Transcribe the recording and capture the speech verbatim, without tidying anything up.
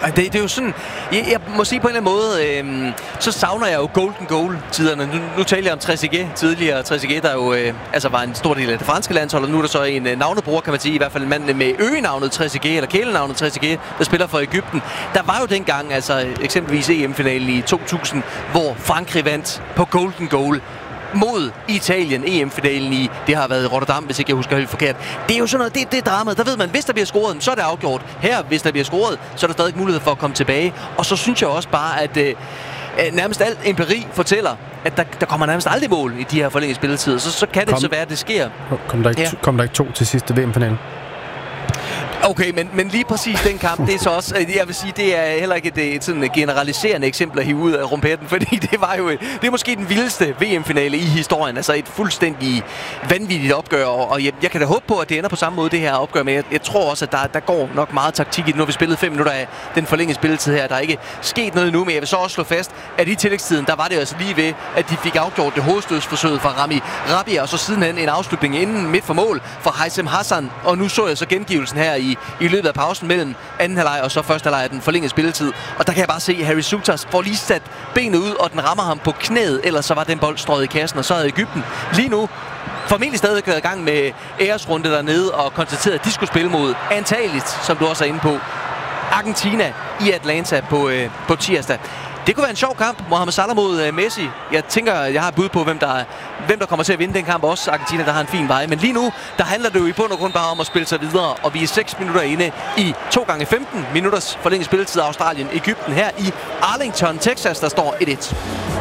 Det, det er jo sådan, jeg, jeg må sige på en eller anden måde, øh, så savner jeg jo golden goal-tiderne. Nu, nu taler jeg om Trezeguet tidligere. Trezeguet, der jo øh, altså var en stor del af det franske landshold, og nu er der så en øh, navnebror, kan man sige, i hvert fald en mand med øgenavnet Trezeguet, eller kælenavnet Trezeguet, der spiller for Egypten. Der var jo dengang, altså eksempelvis E M-finalen i to tusind, hvor Frankrig vandt på golden goal mod Italien, E M-finalen i, det har været Rotterdam, hvis ikke jeg husker helt forkert. Det er jo sådan noget, det, det er dramaet. Der ved man, hvis der bliver scoret, så er det afgjort. Her, hvis der bliver scoret, så er der stadig mulighed for at komme tilbage. Og så synes jeg også bare, at øh, nærmest alt empiri fortæller, at der, der kommer nærmest aldrig mål i de her forlængede spilletider. Så, så kan det kom, så være, at det sker. Kom der, ikke, ja. kom der ikke to til sidste V M-finalen? Okay, men, men lige præcis den kamp, det er så også, jeg vil sige, det er heller ikke et, et sådan generaliserende eksempel at hive ud af rumpetten, fordi det var jo, det er måske den vildeste V M-finale i historien, altså et fuldstændig vanvittigt opgør, og jeg, jeg kan da håbe på, at det ender på samme måde, det her opgør, men jeg, jeg tror også, at der, der går nok meget taktik i det. Nu har vi spillet fem minutter af den forlængede spilletid her, der er ikke sket noget endnu, men jeg vil så også slå fast, at i tillægstiden, der var det altså lige ved, at de fik afgjort det hovedstødsforsøget fra Rami Rabia, og så sidenhen en afslutning inden midt for mål fra Haitham Hassan, og nu så jeg så gengivelsen her i i løbet af pausen mellem anden halvleg og så første halvleg af den forlængede spilletid. Og der kan jeg bare se, at Harry Souttar får lige sat benet ud, og den rammer ham på knæet, ellers så var den bold strøget i kassen, og så havde Egypten lige nu formentlig stadig været i gang med æresrunde dernede og konstateret, at de skulle spille mod antageligt, som du også er inde på, Argentina i Atlanta på, øh, på tirsdag. Det kunne være en sjov kamp, Mohamed Salah mod uh, Messi. Jeg tænker, jeg har et bud på, hvem der, hvem der kommer til at vinde den kamp. Også Argentina, der har en fin vej. Men lige nu, der handler det jo i bund og grund bare om at spille sig videre. Og vi er seks minutter inde i to gange femten minutters forlænget spilletid af Australien. Egypten her i Arlington, Texas, der står et et.